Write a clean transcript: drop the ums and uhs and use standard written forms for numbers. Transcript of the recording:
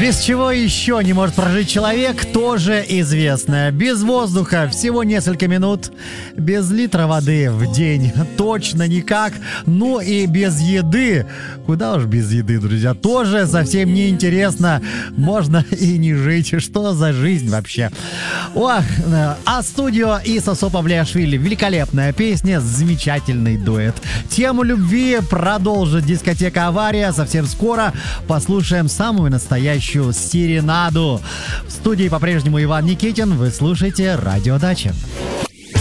Без чего еще не может прожить человек, тоже известно. Без воздуха всего несколько минут, без литра воды в день точно никак. Ну и без еды, куда уж без еды, друзья, тоже совсем неинтересно. Можно и не жить. Что за жизнь вообще? Ох, А-студио и Сосо Павлиашвили. Великолепная песня, замечательный дуэт. Тему любви продолжит дискотека «Авария». Совсем скоро послушаем самую настоящую серенаду. В студии по-прежнему Иван Никитин. Вы слушаете «Радио Дача».